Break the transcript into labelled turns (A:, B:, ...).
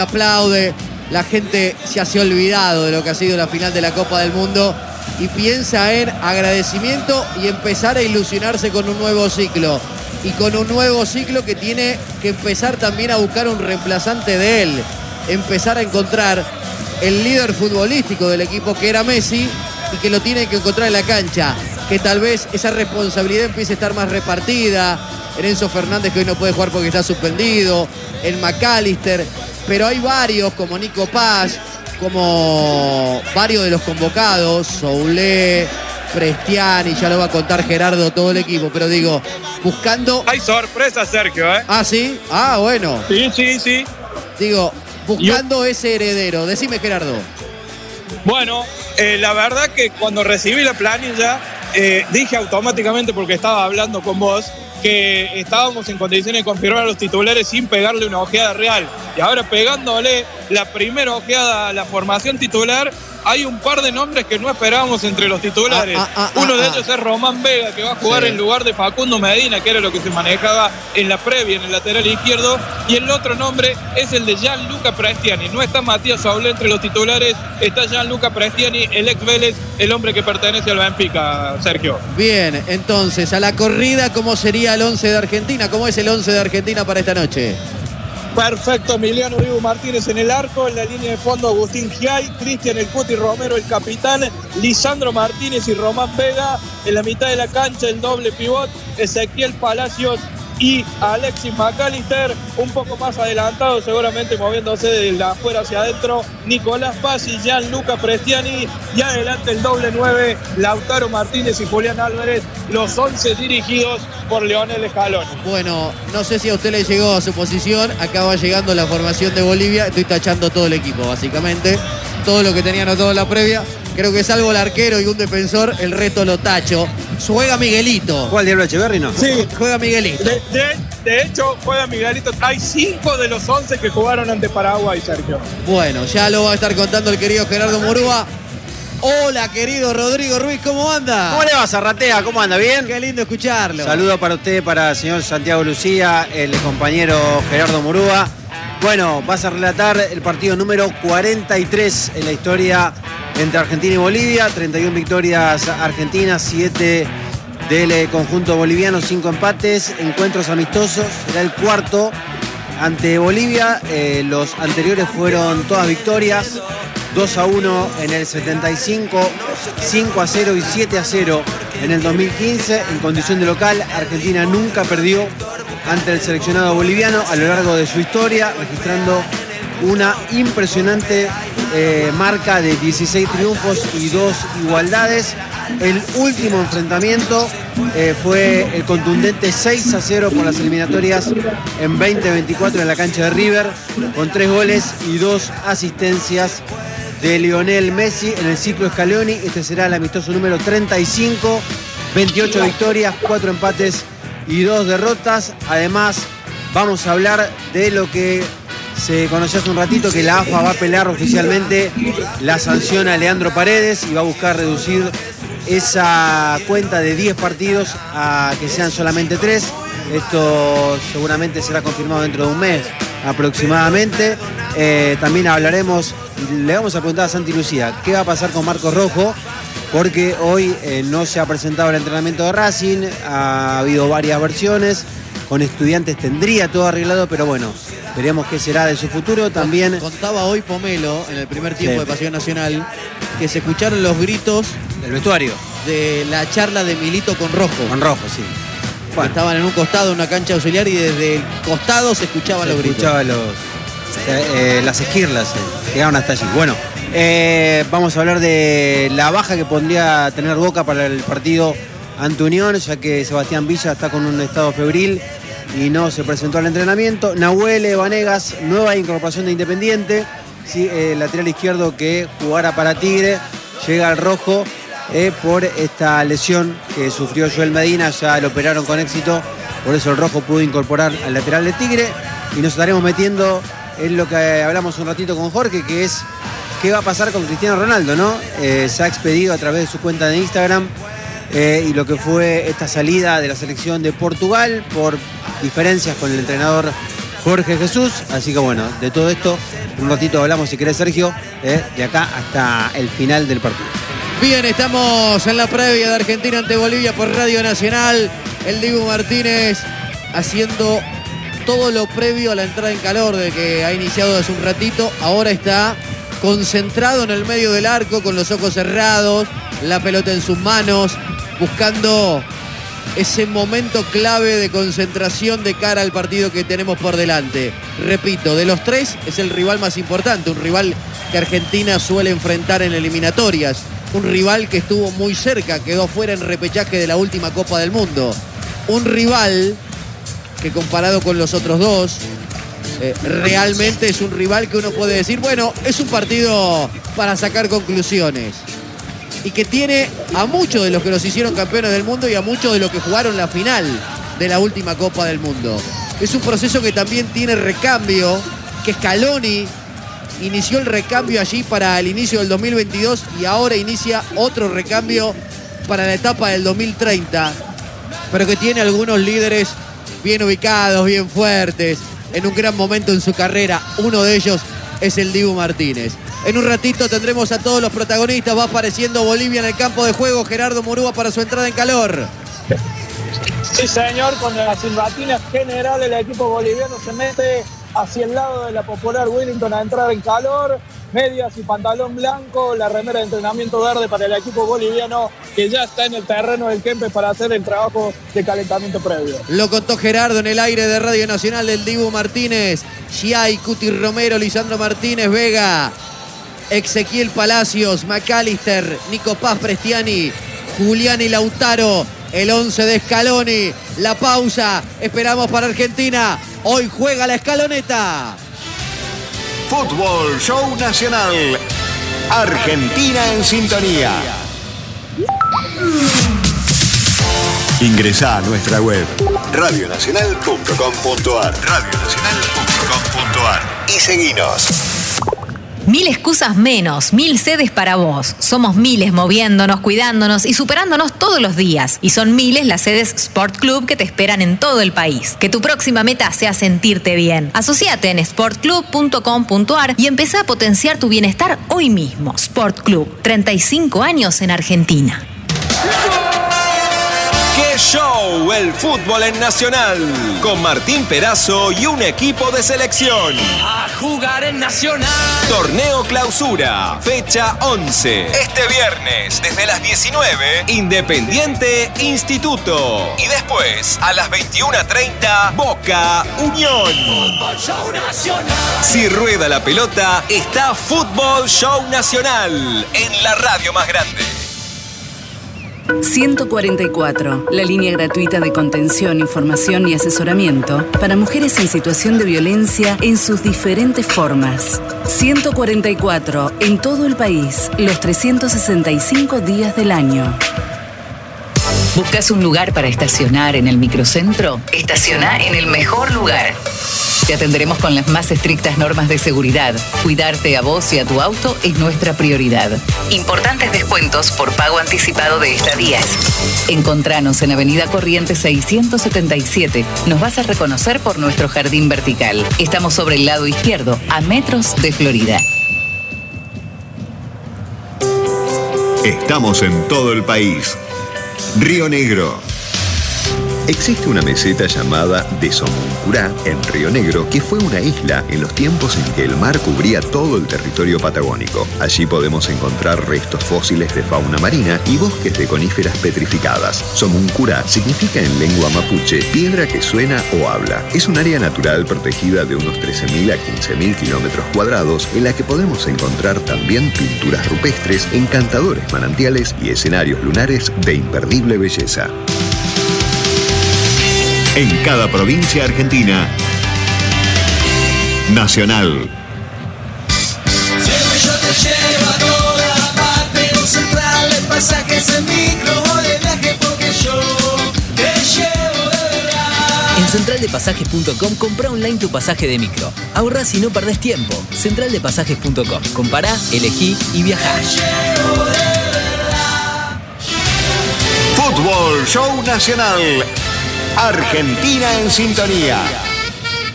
A: aplaude, la gente se hace olvidado de lo que ha sido la final de la Copa del Mundo y piensa en agradecimiento y empezar a ilusionarse con un nuevo ciclo. Y con un nuevo ciclo que tiene que empezar también a buscar un reemplazante de él. Empezar a encontrar el líder futbolístico del equipo, que era Messi, y que lo tiene que encontrar en la cancha. Que tal vez esa responsabilidad empiece a estar más repartida. En Enzo Fernández, que hoy no puede jugar porque está suspendido. En McAllister. Pero hay varios, como Nico Paz, como varios de los convocados. Soulé, Prestiani, ya lo va a contar Gerardo, todo el equipo. Pero digo, buscando...
B: Hay sorpresa, Sergio, ¿eh?
A: Ah, ¿sí? Ah, bueno.
B: Sí.
A: Digo, buscando ese heredero. Decime, Gerardo.
B: Bueno, la verdad que cuando recibí la planilla, dije automáticamente, porque estaba hablando con vos, que estábamos en condiciones de confirmar a los titulares sin pegarle una ojeada real. Y ahora, pegándole la primera ojeada a la formación titular, hay un par de nombres que no esperábamos entre los titulares. Uno de ellos es Román Vega, que va a jugar en lugar de Facundo Medina, que era lo que se manejaba en la previa, en el lateral izquierdo. Y el otro nombre es el de Gianluca Prestiani. No está Matías Soulé entre los titulares, está Gianluca Prestiani, el ex Vélez, el hombre que pertenece al Benfica, Sergio.
A: Bien, entonces, a la corrida, ¿cómo sería el 11 de Argentina? ¿Cómo es el 11 de Argentina para esta noche?
B: Perfecto, Emiliano Dibu Martínez en el arco, en la línea de fondo Agustín Giai, Cristian El Cuti Romero el capitán, Lisandro Martínez y Román Vega, en la mitad de la cancha el doble pivot, Ezequiel Palacios y Alexis McAllister, un poco más adelantado, seguramente moviéndose de la afuera hacia adentro, Nicolás Paz y Gianluca Prestiani, y adelante el doble 9, Lautaro Martínez y Julián Álvarez, los 11 dirigidos por Lionel Scaloni.
A: Bueno, no sé si a usted le llegó a su posición, acaba llegando la formación de Bolivia, estoy tachando todo el equipo, básicamente, todo lo que tenía anotado en la previa. Creo que salvo el arquero y un defensor, el resto lo tacho. Juega Miguelito.
C: ¿Juega el Diablo Echeverri, no?
A: Sí, juega Miguelito.
B: De hecho, juega Miguelito. Hay 5 de los 11 que jugaron ante Paraguay, Sergio.
A: Bueno, ya lo va a estar contando el querido Gerardo Murúa. Hola, querido Rodrigo Ruiz, ¿cómo anda?
C: ¿Cómo le va, Zarratea? ¿Cómo anda? ¿Bien?
A: Qué lindo escucharlo.
C: Saludo para usted, para el señor Santiago Lucía, el compañero Gerardo Murúa. Bueno, vas a relatar el partido número 43 en la historia entre Argentina y Bolivia. 31 victorias argentinas, 7 del conjunto boliviano, 5 empates, encuentros amistosos. Será el cuarto ante Bolivia. Los anteriores fueron todas victorias. 2-1 en el 75, 5-0 y 7-0 en el 2015. En condición de local, Argentina nunca perdió ante el seleccionado boliviano a lo largo de su historia, registrando una impresionante marca de 16 triunfos y 2 igualdades. El último enfrentamiento fue el contundente 6-0 por las eliminatorias en 2024 en la cancha de River, con 3 goles y 2 asistencias de Lionel Messi en el ciclo Scaloni. Este será el amistoso número 35, 28 victorias, 4 empates y 2 derrotas. Además, vamos a hablar de lo que se conoció hace un ratito, que la AFA va a apelar oficialmente la sanción a Leandro Paredes y va a buscar reducir esa cuenta de 10 partidos a que sean solamente 3. Esto seguramente será confirmado dentro de un mes aproximadamente. También hablaremos, le vamos a preguntar a Santi Lucía, ¿qué va a pasar con Marcos Rojo? Porque hoy no se ha presentado el entrenamiento de Racing, ha habido varias versiones, con Estudiantes tendría todo arreglado, pero bueno, veremos qué será de su futuro. También
A: contaba hoy Pomelo, en el primer tiempo de Pasión Nacional, que se escucharon los gritos
C: del vestuario
A: de la charla de Milito con Rojo.
C: Con Rojo, sí.
A: Bueno. Estaban en un costado, en una cancha auxiliar, y desde el costado se escuchaban los gritos.
C: Las esquirlas llegaron hasta allí. Bueno, vamos a hablar de la baja que podría tener Boca para el partido ante Unión, ya que Sebastián Villa está con un estado febril y no se presentó al entrenamiento. Nahuel Vanegas, nueva incorporación de Independiente, sí, lateral izquierdo que jugara para Tigre, llega al rojo por esta lesión que sufrió Joel Medina. Ya lo operaron con éxito, por eso el rojo pudo incorporar al lateral de Tigre, y nos estaremos metiendo en lo que hablamos un ratito con Jorge, que es qué va a pasar con Cristiano Ronaldo, ¿no? Se ha expedido a través de su cuenta de Instagram y lo que fue esta salida de la selección de Portugal por diferencias con el entrenador Jorge Jesús. Así que bueno, de todo esto, un ratito hablamos, si querés, Sergio, de acá hasta el final del partido.
A: Bien, estamos en la previa de Argentina ante Bolivia por Radio Nacional. El Dibu Martínez haciendo todo lo previo a la entrada en calor de que ha iniciado hace un ratito. Ahora está concentrado en el medio del arco con los ojos cerrados, la pelota en sus manos, buscando ese momento clave de concentración de cara al partido que tenemos por delante. Repito, de los tres es el rival más importante, un rival que Argentina suele enfrentar en eliminatorias, un rival que estuvo muy cerca, quedó fuera en repechaje de la última Copa del Mundo, un rival que comparado con los otros dos, realmente es un rival que uno puede decir, bueno, es un partido para sacar conclusiones. Y que tiene a muchos de los que los hicieron campeones del mundo y a muchos de los que jugaron la final de la última Copa del Mundo. Es un proceso que también tiene recambio, que Scaloni inició el recambio allí para el inicio del 2022 y ahora inicia otro recambio para la etapa del 2030, pero que tiene algunos líderes bien ubicados, bien fuertes, en un gran momento en su carrera. Uno de ellos es el Dibu Martínez. En un ratito tendremos a todos los protagonistas. Va apareciendo Bolivia en el campo de juego. Gerardo Murúa para su entrada en calor.
B: Sí, señor, con la silbatina general del equipo boliviano se mete hacia el lado de la Popular Wellington a entrar en calor. Medias y pantalón blanco, la remera de entrenamiento verde para el equipo boliviano que ya está en el terreno del Kempes para hacer el trabajo de calentamiento previo.
A: Lo contó Gerardo en el aire de Radio Nacional del Dibu Martínez. Giai, Cuti Romero, Lisandro Martínez Vega, Ezequiel Palacios, McAllister, Nico Paz Prestiani, Julián y Lautaro. El 11 de Scaloni. La pausa. Esperamos para Argentina. Hoy juega la escaloneta.
D: Fútbol Show Nacional. Argentina en sintonía. Ingresá a nuestra web radionacional.com.ar y seguinos.
E: 1000 excusas menos, 1000 sedes para vos. Somos miles moviéndonos, cuidándonos y superándonos todos los días. Y son miles las sedes Sport Club que te esperan en todo el país. Que tu próxima meta sea sentirte bien. Asociate en sportclub.com.ar y empezá a potenciar tu bienestar hoy mismo. Sport Club, 35 años en Argentina.
F: ¡Qué show! El fútbol en Nacional. Con Martín Perazo y un equipo de selección.
G: A jugar en Nacional.
F: Torneo Clausura, fecha 11. Este viernes, desde las 19, Independiente Instituto. Y después, a las 21:30, Boca Unión.
G: Fútbol Show Nacional.
F: Si rueda la pelota, está Fútbol Show Nacional en la radio más grande.
H: 144, la línea gratuita de contención, información y asesoramiento para mujeres en situación de violencia en sus diferentes formas. 144, en todo el país, los 365 días del año.
I: ¿Buscas un lugar para estacionar en el microcentro? Estaciona en el mejor lugar. Te atenderemos con las más estrictas normas de seguridad. Cuidarte a vos y a tu auto es nuestra prioridad. Importantes descuentos por pago anticipado de estadías. Encontranos en Avenida Corrientes 677. Nos vas a reconocer por nuestro jardín vertical. Estamos sobre el lado izquierdo, a metros de Florida.
D: Estamos en todo el país. Río Negro. Existe una meseta llamada de Somoncurá, en Río Negro, que fue una isla en los tiempos en que el mar cubría todo el territorio patagónico. Allí podemos encontrar restos fósiles de fauna marina y bosques de coníferas petrificadas. Somoncurá significa en lengua mapuche piedra que suena o habla. Es un área natural protegida de unos 13.000 a 15.000 kilómetros cuadrados, en la que podemos encontrar también pinturas rupestres, encantadores manantiales y escenarios lunares de imperdible belleza. En cada provincia argentina, Nacional.
G: Siempre yo te llevo a toda parte, con Central de Pasajes en micro o de viaje, porque yo te llevo de verdad.
J: En centraldepasajes.com compra online tu pasaje de micro. Ahorrás y no perdés tiempo. Centraldepasajes.com. Compará, elegí y viajá.
G: Te llevo de verdad.
D: Fútbol Show Nacional. Argentina en sintonía.